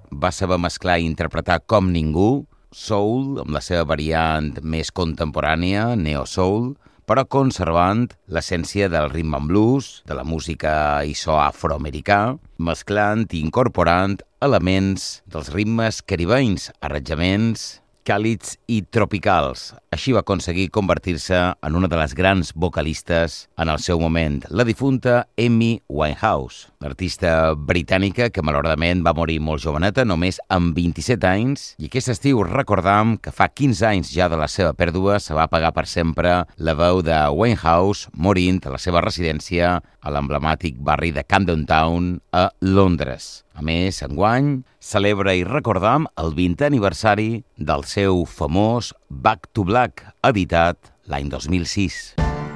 va saber mesclar i interpretar com ningú soul amb la seva variant més contemporània, neo-soul, però conservant l'essència del rhythm and blues, de la música i so afroamericà, mesclant i incorporant elements dels ritmes caribenys, arranjaments càlids i tropicals. Així va aconseguir convertir-se en una de les grans vocalistes en el seu moment, la difunta Amy Winehouse, l'artista britànica que malauradament va morir molt joveneta, només amb 27 anys, i aquest estiu recordam que fa 15 anys ja de la seva pèrdua se va apagar per sempre la veu de Winehouse morint a la seva residència a l'emblemàtic barri de Camden Town a Londres. A més, enguany celebra i recordam el 20è aniversari del seu famós Back to Black, editat l'any 2006.